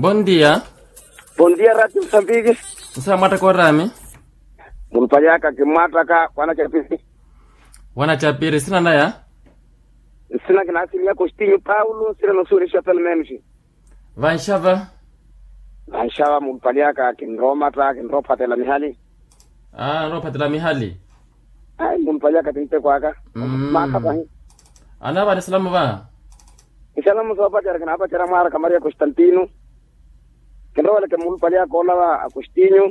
Bom dia. Bom dia, Radio Msambiki. Sasa mata kwa rami. Mulpayaka kimata ka wana chapiri sina naya. Sina kina asili yako Stinho Paulo, sina nusurisha pelmenshi. Vanshava mulpayaka kinroma kinropa tela mihali. Ropa tela mihali. Ai mulpayaka tinte kwaka. Maka bahi. Anaba ni salamu ba. Salamu sopa jara kana apa cara mara kamaria Constantino. Kinrola ke mulpayaka ola Agostinho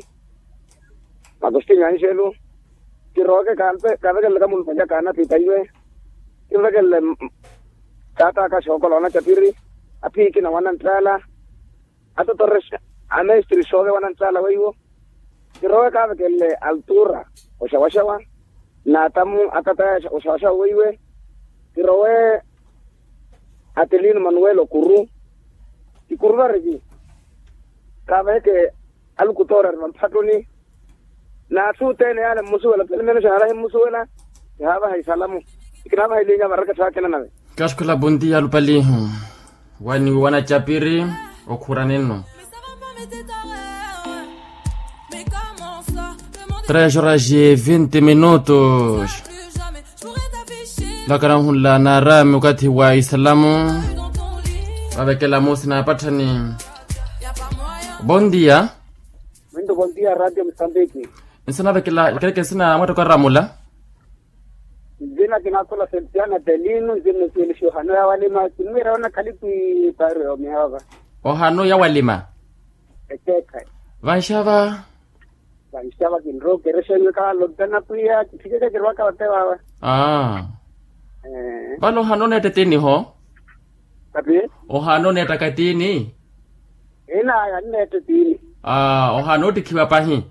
Angelo. Kiroke kanpe kabel mulpayaka na pitaiwe. Kiroke tata ka shokolona chapiri. Api kina wanantrala. Ato torres anestri soge wanantrala weiwo. Kiroke kabel altura oshawashawa. Na tamu akata oshawashawa weiwe. Kirowe Atelino Manuel Okuru. Ikurva reji. Kabe ke alkutora mampatoni. Na su tene ala musuela pelmeno shara musuela. Haba hay salamu. Ikinaba hay linya baraka takena nawe. Kashkula bundi alupali. Wani wana chapiri okura neno. 3:20 minutos. Lakana hula na rami wakati wa Islamu. Wabekela musina patani. Bom dia. Muito bom dia, Radio Msambiki. Nsana bekela kile sina mwato kwa ramula. Zina kinakola Feliciana Delino, zina tulisho hano ya walima, kimira ona kalipi pare omihawa. Hano ya walima. Ekeka. Vanshava kinro keresha yuka lodana puya, kifika kirwaka watewa. Balo hano netetini ho? Tapi? Hano netakatini? Ina ya netetini. Hano tikiwa pahi?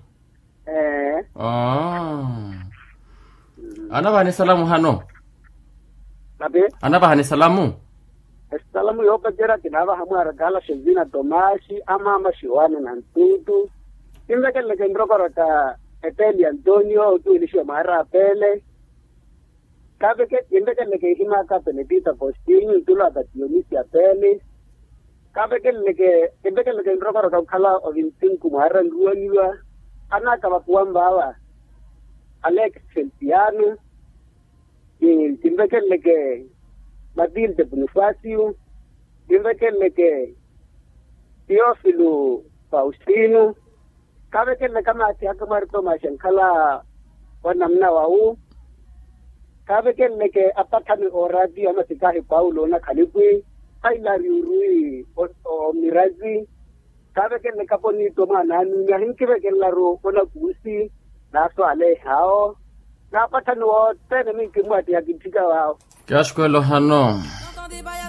Anaba ni salamu hano? Tapi? Anaba ni salamu? Salamu yopa jera kinaba hamu aragala shezina Tomashi ama shiwane na ntutu. Kimeke leke ndrokorota Epeli Antonio utu ilisho mara apele. Kabeke kimbeke leke hima ka Benedita Agostinho utulo abationisi apele. Kabeke leke kimbeke leke ndrokorota ukala ovintinku mara nguaniwa. Anaka wapuamba hawa Alex Feliciano. Kimbeke leke Matilde Bonifacio. Kimbeke leke Teófilo Faustino. Kabeke leke mati akamarito mashankala wanamna wau. Kabeke leke apatani oradi ama sikahi Paulo na kalipwi. Hailari urui o mirazi. Kabeke leke poni toma nanu. Ngahinkibeke laro kona kusi. Naso ale hao. Na apatani o tene mingi mwati ya kitika wao. Kashkwelo hano.